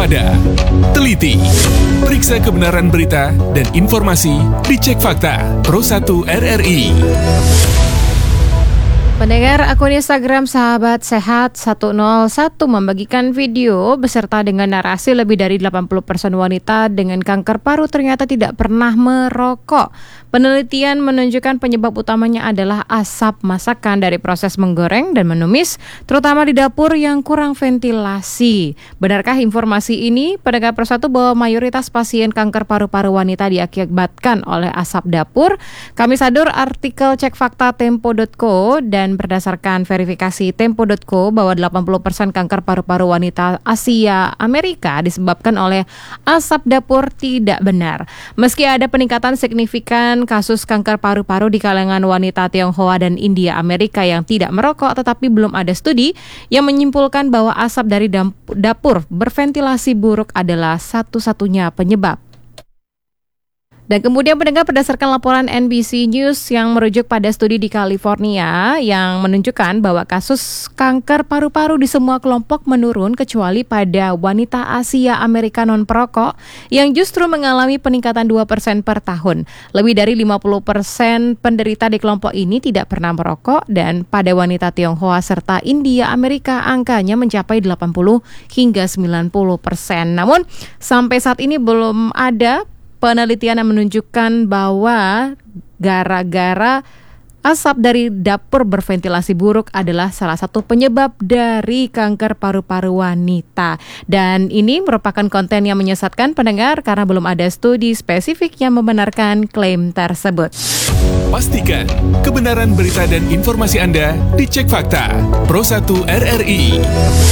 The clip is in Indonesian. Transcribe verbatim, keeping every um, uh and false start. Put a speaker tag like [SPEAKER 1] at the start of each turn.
[SPEAKER 1] waspada, teliti, periksa kebenaran berita dan informasi di Cek Fakta Pro satu R R I.
[SPEAKER 2] Pendengar, akun Instagram Sahabat Sehat seratus satu membagikan video beserta dengan narasi lebih dari delapan puluh persen wanita dengan kanker paru ternyata tidak pernah merokok. Penelitian menunjukkan penyebab utamanya adalah asap masakan dari proses menggoreng dan menumis, terutama di dapur yang kurang ventilasi. Benarkah informasi ini? Pendengar Persatu, bahwa mayoritas pasien kanker paru-paru wanita diakibatkan oleh asap dapur. Kami sadur artikel Cek Fakta Tempo titik co dan berdasarkan verifikasi Tempo titik co bahwa delapan puluh persen kanker paru-paru wanita Asia Amerika disebabkan oleh asap dapur tidak benar. Meski ada peningkatan signifikan kasus kanker paru-paru di kalangan wanita Tionghoa dan India Amerika yang tidak merokok, tetapi belum ada studi yang menyimpulkan bahwa asap dari dapur berventilasi buruk adalah satu-satunya penyebab. Dan kemudian pendengar, berdasarkan laporan N B C News yang merujuk pada studi di California yang menunjukkan bahwa kasus kanker paru-paru di semua kelompok menurun kecuali pada wanita Asia Amerika non-perokok yang justru mengalami peningkatan dua persen per tahun. Lebih dari lima puluh persen penderita di kelompok ini tidak pernah merokok, dan pada wanita Tionghoa serta India Amerika angkanya mencapai delapan puluh hingga sembilan puluh persen. Namun sampai saat ini belum ada penelitian yang menunjukkan bahwa gara-gara asap dari dapur berventilasi buruk adalah salah satu penyebab dari kanker paru-paru wanita. Dan ini merupakan konten yang menyesatkan pendengar karena belum ada studi spesifik yang membenarkan klaim tersebut.
[SPEAKER 1] Pastikan kebenaran berita dan informasi Anda di Cek Fakta Pro satu R R I.